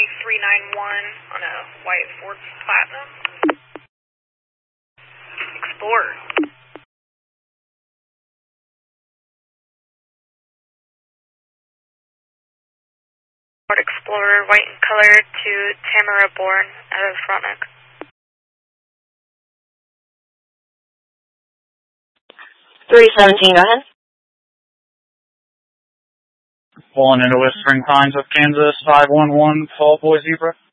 391 on a white Ford Platinum. Explorer. Ford Explorer, white in color, to Tamara Bourne out of Frontenac. 317, go ahead. Pulling into Whispering Pines of Kansas, 511, Fall Boy Zebra.